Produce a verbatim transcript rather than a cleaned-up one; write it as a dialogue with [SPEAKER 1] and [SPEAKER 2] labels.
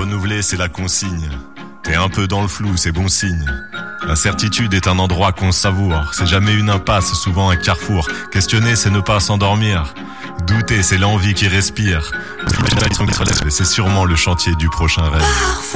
[SPEAKER 1] renouveler, c'est la consigne. T'es un peu dans le flou, c'est bon signe. L'incertitude est un endroit qu'on savoure. C'est jamais une impasse, souvent un carrefour. Questionner, c'est ne pas s'endormir. Douter, c'est l'envie qui respire. C'est sûrement le chantier du prochain rêve.